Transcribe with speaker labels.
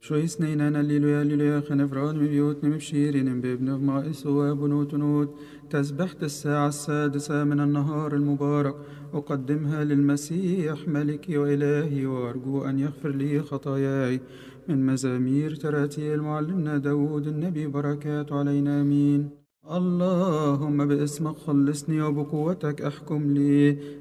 Speaker 1: شو يسنينا الليلويا الليلويا خنفران ببيوتنا مبشيرين بابن مائس وابنوت نوت. تسبحة الساعة 6 من النهار المبارك أقدمها للمسيح ملكي وإلهي، وأرجو أن يغفر لي خطاياي. من مزامير تراتيل معلمنا داود النبي، بركات علينا آمين. اللهم باسمك خلصني وبقوتك احكم لي.